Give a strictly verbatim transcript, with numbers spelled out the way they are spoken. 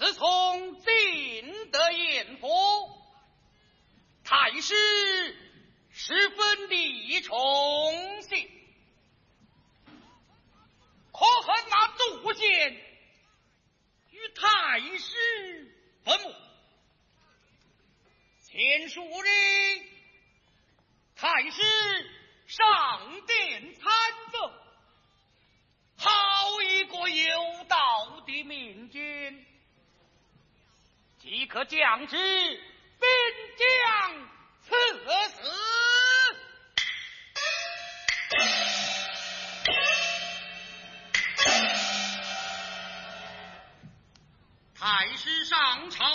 自从进得燕府，太师十分的宠幸，可恨那祖先与太师分母。前数日，太师上殿参奏，好一个有道的民间，即可降之边疆赐死。太师上朝